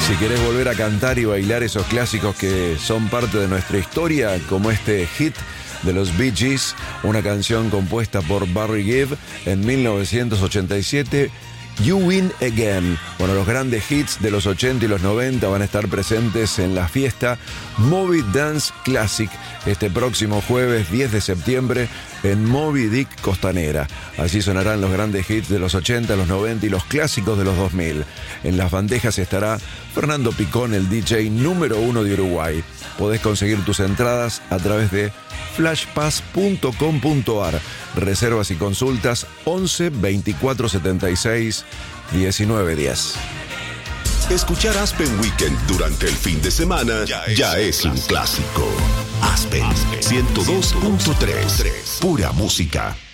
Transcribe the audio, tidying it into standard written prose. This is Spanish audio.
Si querés volver a cantar y bailar esos clásicos que son parte de nuestra historia, como este hit de los Bee Gees, una canción compuesta por Barry Gibb en 1987, You Win Again. Bueno, los grandes hits de los 80 y los 90 van a estar presentes en la fiesta Moby Dance Classic este próximo jueves 10 de septiembre en Moby Dick Costanera. Allí sonarán los grandes hits de los 80, los 90 y los clásicos de los 2000. En las bandejas estará Fernando Picón, el DJ número 1 de Uruguay. Podés conseguir tus entradas a través de flashpass.com.ar. Reservas y consultas 11 24 76 19 10. Escuchar Aspen Weekend durante el fin de semana ya es un clásico. Aspen 102.3, pura música.